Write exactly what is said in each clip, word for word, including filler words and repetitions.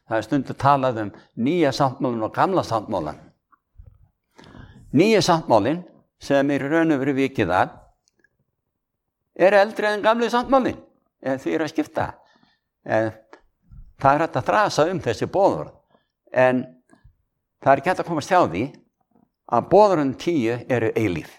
Það er stundu talað um nýja sáttmálan og gamla sáttmálan. Nýja sáttmálin, sem er í raun og veru vikið að, er eldri en gamli sáttmálin, en því er að skipta. En það er hægt að þrasa um þessi boðorð, en það er ekki hægt að komast hjá því að boðorðin tíu eru eilíf.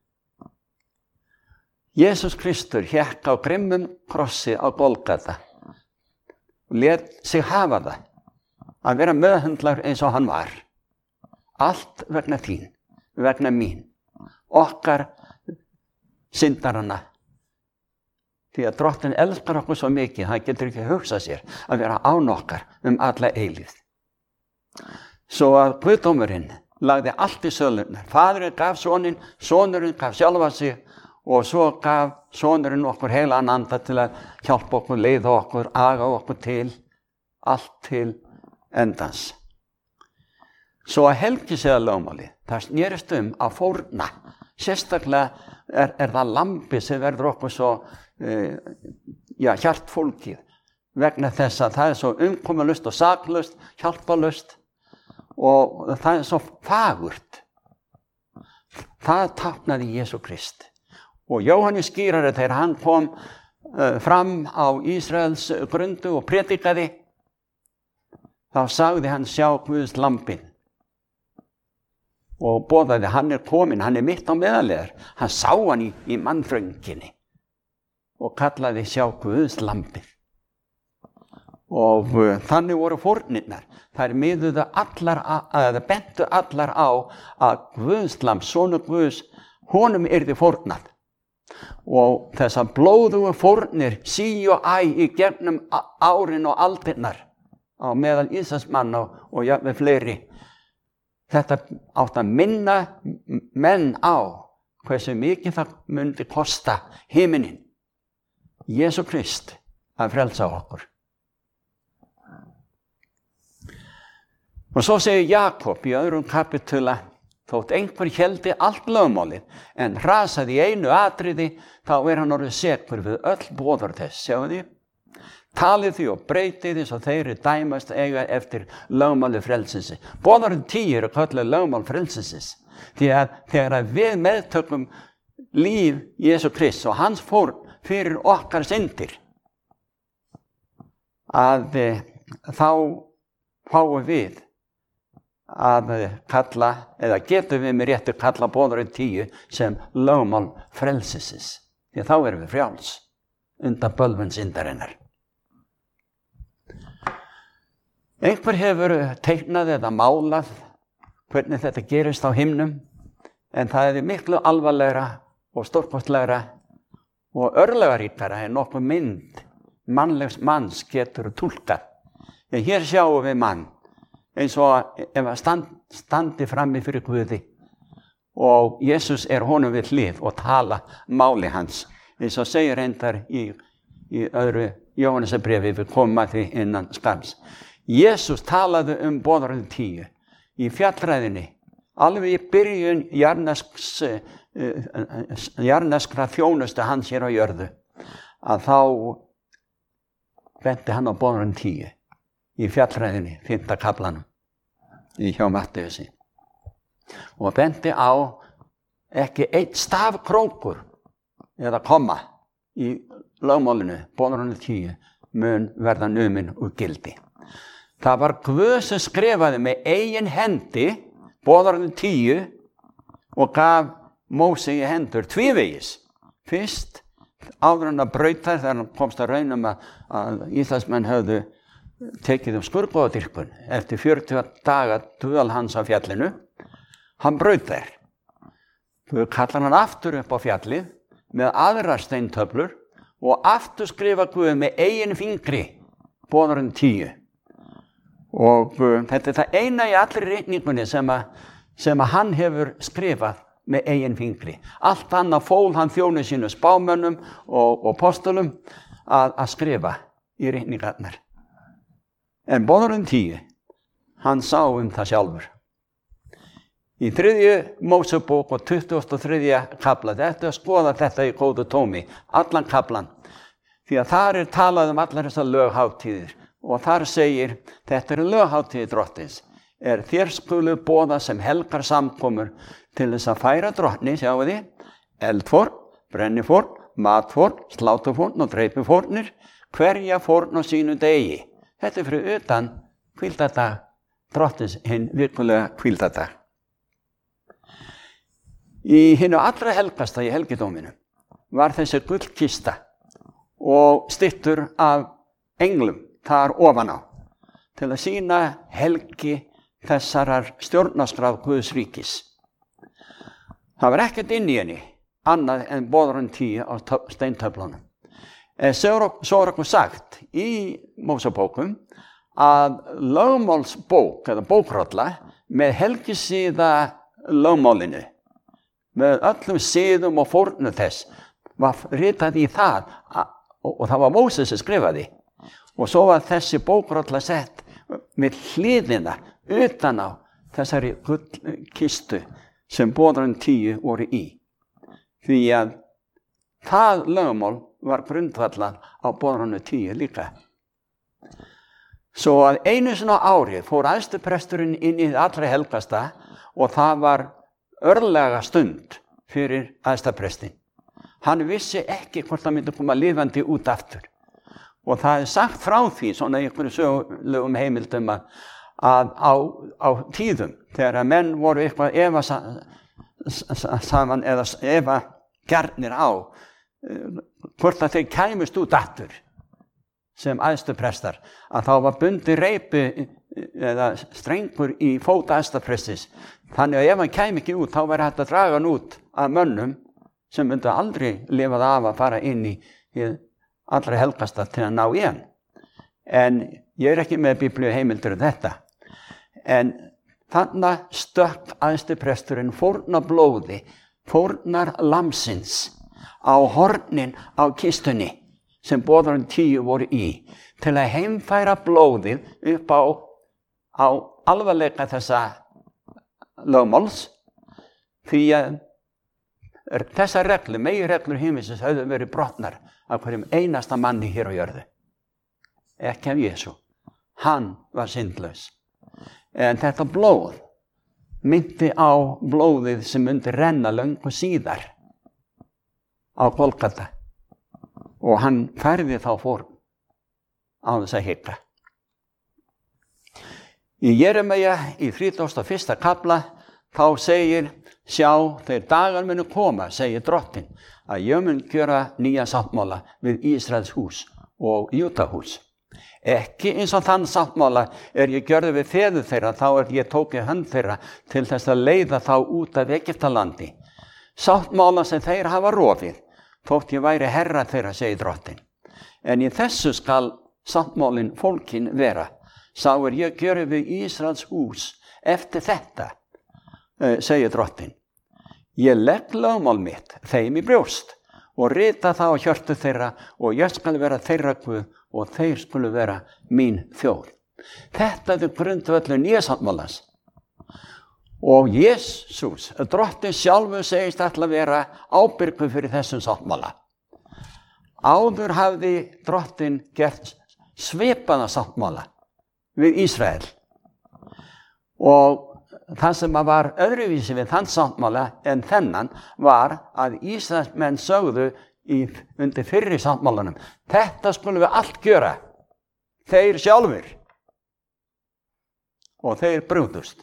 Jesús Kristur hékk á grimmum krossi á Golgata og lét sig hafa það að vera meðhöndlar eins og hann var. Allt vegna þín, vegna mín, okkar syndarana. Því að Drottinn elskar okkur svo mikið, hann getur ekki hugsað sér að vera án okkar um alla eilífð. Svo að Guðdómurinn lagði allt í sölurnar. Faðurinn gaf soninn, sonurinn gaf sjálfa sig og svo gaf sonurinn okkur heilagan anda til að hjálpa okkur, leiða okkur, aga okkur til, allt til endans. Svo að helgiseðalögmálið, það snerist um að fórna. Sérstaklega er, er það lambi sem verður okkur svo uh, já, hjartfólkið vegna þess að það er svo umkomulust og saklust, hjálpalust og það er svo fagurt. Það táknaði Jesú Krist. Og Jóhannes skýrari þegar hann kom uh, fram á Ísraels grundu og predikaði, þá sagði hann sjá Guðs lambinn og boðaði hann er kominn, hann er mitt á meðalegar. Hann sá hann í, í mannþrönginni og kallaði sjá Guðs lambinn. Og uh, þannig voru fórnirnar. Þær miðuðu allar, eða bentu allar á að Guðs lamb, sonur Guðs, honum yrði fórnað. Og þessar blóðugu fórnir sí og æ í gegnum árin og aldirnar á meðal Ísraelsmanna og, og jafnvel fleiri. Þetta átt að minna menn á hversu mikið það myndi kosta himinin, Jesú Krist, að frelsa okkur. Og svo segir Jakob í öðrum kapitula, þótt einhver héldi allt lögmálið en hrasaði í einu atriði, þá er hann orðið sekur við öll boðorð þess. Sjáu því? Talið því og breytið því svo þeir dæmast eiga eftir lögmáli frelsisins. Boðorðin tíu eru kölluð lögmál frelsisins. Því að þegar við meðtökum líf Jesú Krist og hans fórn fyrir okkar syndir, að e, þá fáum við að kalla, eða getum við með réttu kalla boðorðin tíu sem lögmál frelsisins. Því að þá erum við frjáls undan bölvun syndarinnar. Einhver hefur teiknað eða málað hvernig þetta gerist á himnum, en það er miklu alvarlegra og stórkostlegra og örlagaríkara en nokkuð mynd mannlegs manns getur túlkað. En hér sjáum við mann eins og ef að stand, standi frammi fyrir Guði og Jesús er honum við hlið og tala máli hans. Eins og segir reyndar í, í öðru Jóhannesarbréfi, við komum að því innan skamms. Jesús talaði um boðorðin tíu í fjallræðinni, alveg í byrjun jarðnesks, uh, jarðneskra þjónustu hans hér á jörðu, að þá benti hann á boðorðin tíu í fjallræðinni, fimmta kaflanum í hjá Mattheusi. Og benti á ekki einn stafkrókur eða komma í lögmálinu, boðorðin tíu, mun verða numinn úr gildi. Það var Guð sem skrifaði með eigin hendi boðorðin tíu og gaf Móse í hendur tvívegis. Fyrst áður en að brauta þegar hann komst að raunum að, að Íslandsmenn höfðu tekið um skurðgóðadýrkun eftir fjörutíu daga dvöl hans á fjallinu. Hann braut þær. Guð kallar hann aftur upp á fjallið með aðrar steintöflur og aftur skrifa Guð með eigin fingri boðorðin tíu. Og uh, þetta er það eina í allri ritningunni sem að, sem að hann hefur skrifað með eigin fingri. Allt annað fól hann þjónu sínu spámönnum og, og postulum að, að skrifa í ritningarnar. En boðorðin tíu, hann sá um það sjálfur. Í þriðju Mósebók og tuttugasta og þriðja kafla, þetta að skoða þetta í góðu tómi, allan kaflan. Því að þar er talað um allar þessar löghátíðir og þar segir, þetta er löghátíð drottins, er þér skulu boða sem helgar samkomur til þess að færa drottni, sjáu þið, eldfórn, brennifórn, matfórn, slátufórn og dreipufórnir, hverja fórn á sínu degi. Þetta er fyrir utan hvíldardag drottins, hinn virkulega hvíldardag. Í hinu allra helgasta í helgidóminu var þessi gullkista og styttur af englum þar ofan á til að sýna helgi þessarar stjórnarskrár Guðs ríkis. Það var ekkert inn í henni annað en boðorðin tíu á steintöflunum. Svo er okkur sagt í Mósebókum að lögmálsbók eða bókrolla með helgisíða lögmálinu, með öllum siðum og fórnum þess, var ritað í það og, og það var Móses sem skrifaði. Og svo var þessi bókrolla sett með hliðina utan á þessari gullkistu sem boðorðin tíu voru í. Því að það lögmál var grundvallað á boðorðinu tíu líka. Svo að einu sinni á ári fór æðstipresturinn inn í allra helgasta og það var örlega stund fyrir æðstaprestin. Hann vissi ekki hvort það myndi koma lifandi út aftur. Og það er sagt frá því, svona í einhverju sögulegum heimildum, að, að á, á tíðum, þegar að menn voru eitthvað efa saman eða efa gjarnir á, hvort að þeir kæmust út aftur sem æðstuprestar, að þá var bundið reipi eða strengur í fót æðstaprestis. Þannig að ef hann kæmi ekki út, þá væri hægt að draga hann út af mönnum sem myndi aldrei lifað af að fara inn í allra helgasta til að ná í hann. En ég er ekki með biblíu heimildur um þetta. En þannig stökk æðstipresturinn fórnar blóði, fórnar lamsins á hornin á kistunni sem boðorðin tíu voru í, til að heimfæra blóðið upp á, á alvarleika þessa lögmáls, því að þessar reglur, meginreglur himinsins höfðu verið brotnar af hverjum einasta manni hér á jörðu. Ekki af Jesú. Hann var syndlaus. En þetta blóð myndi á blóðið sem myndi renna löngu síðar á Golgata. Og hann færði þá fórn á þess að hika. Í Jeremíu í þrítugasta og fyrsta kafla þá segir, sjá, þeir dagar munu koma, segir drottin, að ég mun gjöra nýja sáttmála við Ísraels hús og Júdahús. Ekki eins og þann sáttmála er ég gjörði við feður þeirra, þá er ég tókið hönd þeirra til þess að leiða þá út af Egyptalandi. Sáttmála sem þeir hafa rofið, þótt ég væri herra þeirra, segir drottin. En í þessu skal sáttmálin fólkin vera. Sá er ég gjörði við Ísraels hús eftir þetta, segir drottin. Ég legg lögmál mitt þeim í brjóst og rita það á hjörtu þeirra og ég skal vera þeirra Guð og þeir skulu vera mín þjóð. Þetta er grundvöllur nýja sáttmálans. Og Jesús, drottin sjálfur, segist ætla að vera ábyrgur fyrir þessum sáttmála. Áður hafði drottin gert svipaða sáttmála við Ísrael. Og það sem var öðruvísi við þann sáttmála en þennan var að Ísraelsmenn sögðu í undir fyrri sáttmálanum, þetta skulum við allt gjöra, þeir sjálfur. Og þeir brugðust.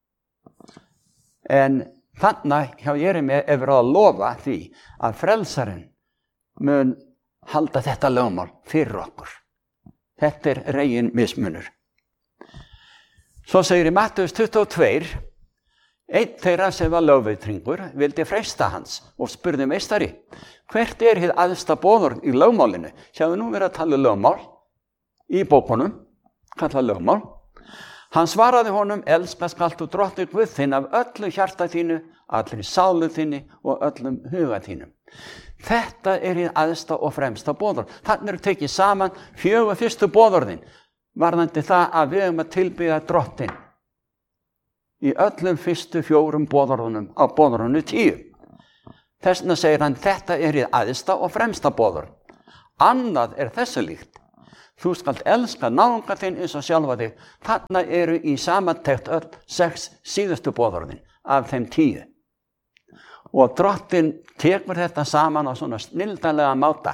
En þannig hjá Jeremíu er verið að lofa því að frelsarinn mun halda þetta lögmál fyrir okkur. Þetta er regin mismunur. Svo segir í Mattheus tuttugu og tvö, einn þeirra sem var lögveitringur vildi freista hans og spurði meistari, hvert er hið æðsta boðorð í lögmálinu? Sjáðu nú verið að tala lögmál í bókunum, kalla lögmál. Hann svaraði honum, elska skalt þú drottinn Guð þinn af öllu hjarta þínu, allri sálu þinni og öllum huga þínum. Þetta er hið æðsta og fremsta boðorð. Þannig eru tekið saman fjögur fyrstu boðorðin, varðandi það að við höfum að tilbiðja drottinn í öllum fyrstu fjórum boðorðunum á boðorðinu tíu. Þess vegna segir hann, þetta er hið æðsta og fremsta boðorð. Annað er þessu líkt. Þú skalt elska náunga þinn eins og sjálfa þig. Þarna eru í samantekt öll sex síðustu boðorðin af þeim tíu. Og Drottinn tekur þetta saman á svona snilldarlega máta.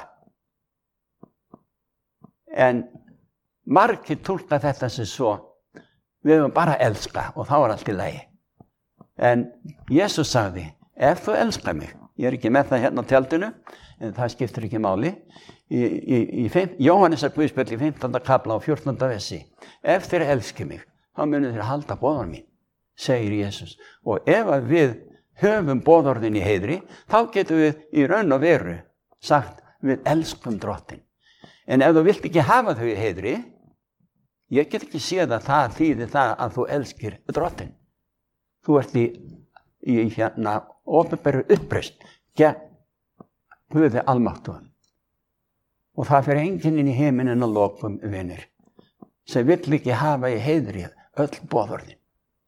En margir túlka þetta sem svo, við höfum bara að elska og þá er allt í lagi. En Jesús sagði, ef þú elskar mig, ég er ekki með það hérna á tjaldinu, en það skiptir ekki máli, í, í, í Jóhannesar Guðspjall í fimmtánda kafla og fjórtánda versi, ef þeir elski mig, þá munið þeir halda boðorð mín, segir Jesús. Og ef við höfum boðorðin í heiðri, þá getum við í raun og veru sagt, við elskum Drottinn. En ef þú vilt ekki hafa þau í heiðri, ég get ekki séð að það þýðir það að þú elskir Drottinn. Þú ert í, í hérna opinberu uppreisn gegn Guði almáttugum. Og það fer enginn inn í heiminn að lokum, vinir, sem vill ekki hafa í heiðri öll boðorðin.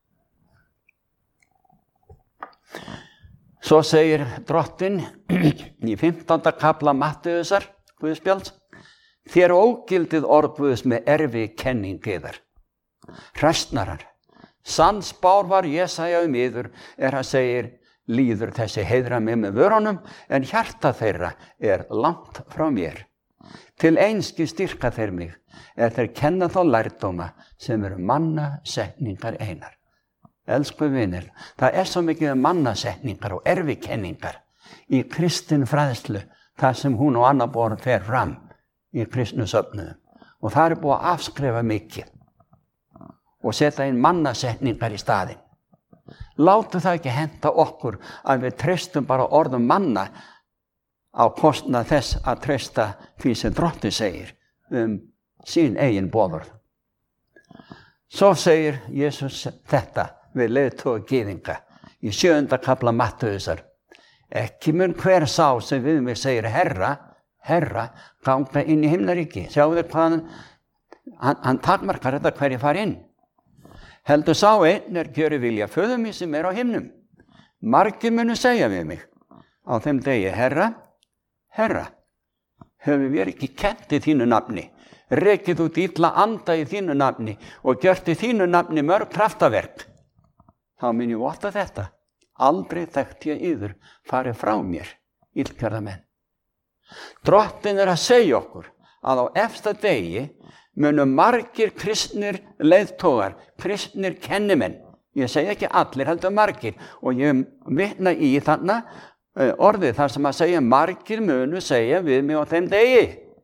Svo segir Drottinn í fimmtánda kafla Mattheusar Guðspjalls, þér ógildið orð Guðs með erfi kenning yðar. Hræsnarar, sannspár var Jesaja um yður er hann segir, líður þessi heiðra mig með vörunum, en hjarta þeirra er langt frá mér. Til einski styrka þeir mig, er þeir kenna þá lærdóma sem eru mannasetningar einar. Elsku vinir, það er svo mikið mannasetningar og erfikenningar í kristin fræðslu, þar sem hún og annar borð fer fram í kristnu söfnuðum. Og það er búið að afskrifa mikið og setja inn mannasetningar í staðinn. Látu það ekki henta okkur að við treystum bara orðum manna á kostnað þess að treysta því sem Drottinn segir um sín eigin boðorð. Svo segir Jesús þetta við leiðtoga gyðinga í sjöunda kafla Mattheusar. Ekki mun hver sá sem við mig segir herra, herra, ganga inn í himnaríki. Sjáðu þér hvað hann, hann, hann takmarkar þetta hverju fari inn. Heldur sá einn er gjöri vilja föður mín sem er á himnum. Margir munu segja við mig á þeim degi, herra, herra, höfum við ekki kennt í þínu nafni, rekið út illa anda í þínu nafni og gjört í þínu nafni mörg kraftaverk. Þá mun ég votta þetta, aldrei þekkti ég yður farið frá mér, illkjörða menn. Drottinn er að segja okkur að á efsta degi munu margir kristnir leiðtogar, kristnir kennimenn, ég segi ekki allir, heldur margir, og ég vitna í þarna orðið þar sem að segja margir munu segja við mig á þeim degi.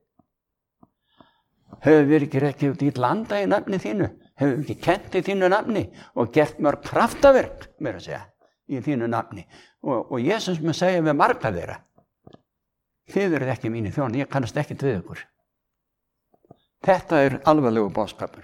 Höfum við ekki rekið út í landa í nafni þínu, höfum við ekki kennt í þínu nafni og gert mörg kraftaverk, mér að segja, í þínu nafni. Og, og Jesús mun segja við marga þeirra, þið eruð ekki mínir þjónar, ég kannast ekkert við ykkur. Þetta er alvarlegu boðskapur.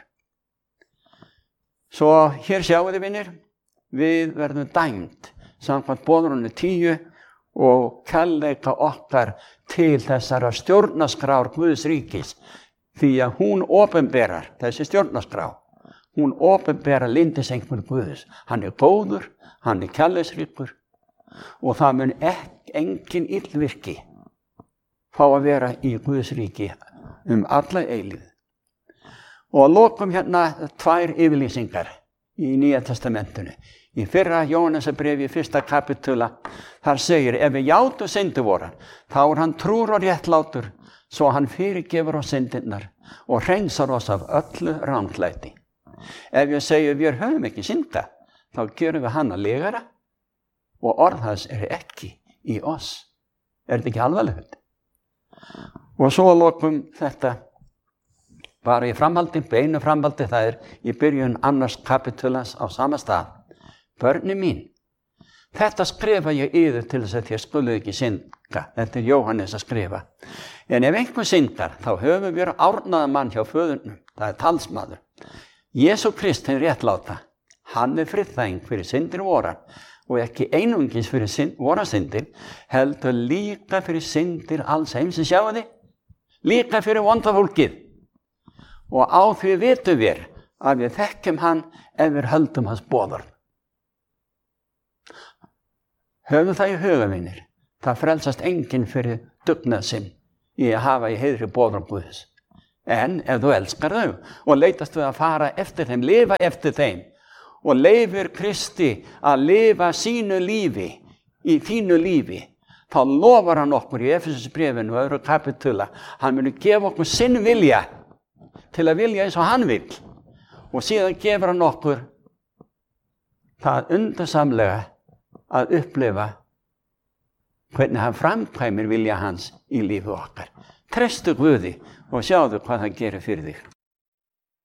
Svo hér sjáu þið vinir, við verðum dæmd samkvæmt boðorðinu tíu og kærleika okkar til þessara stjórnarskrár Guðs ríkis, því að hún opinberar, þessi stjórnarskrá, hún opinberar lyndisengul Guðs. Hann er góður, hann er kærleiksríkur og það mun ekki engin illvirki fá að vera í Guðs ríki um alla eilíð. Og að lokum hérna tvær yfirlýsingar í Nýja testamentinu. Í fyrra Jóhannesarbréfi, fyrsta kapitula, þar segir, ef við játum syndir vorar, þá er hann trúr og réttlátur, svo hann fyrirgefur oss syndirnar og hreinsar oss af öllu ranglæti. Ef ég segi við höfum ekki synda, þá gerum við hann að legara og orð hans er ekki í oss. Er þetta ekki alvarlegt? Og svo að lokum þetta, bara í framhaldi, beinu framhaldi, það er í byrjun annars kapitulans á sama stað. Börni mín, þetta skrifa ég yður til þess að þér skuluð ekki synda. Þetta er Jóhannes að skrifa. En ef einhver syndar, þá höfum við árnaða mann hjá föðurnum. Það er talsmaður. Jesú Krist hinn réttláta. Hann er friðþæging fyrir syndir vorar og ekki einungis fyrir synd, vorar syndir, heldur líka fyrir syndir alls heims. Sjáu þið? Líka fyrir vonda fólkið. Og á því vitum við að við þekkjum hann ef við höldum hans boðorð. Höfum það í huga, vinir. Það frelsast enginn fyrir dugnað sinn í að hafa í heiðri boðorð Guðs. En ef þú elskar þau og leitast við að fara eftir þeim, lifa eftir þeim og leifir Kristi að lifa sínu lífi, í þínu lífi, þá lofar hann okkur í Efesusbréfinu og öðru kapitula, hann muni gefa okkur sinn vilja til að vilja eins og hann vil. Og síðan gefur hann okkur það undursamlega að upplifa hvernig hann framkvæmir vilja hans í lífi okkar. Trestu Guði og sjáðu hvað hann gerir fyrir þig.